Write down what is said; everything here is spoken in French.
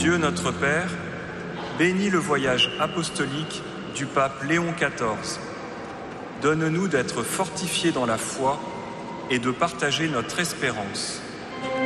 Dieu notre Père, bénis le voyage apostolique du pape Léon XIV. Donne-nous d'être fortifiés dans la foi et de partager notre espérance.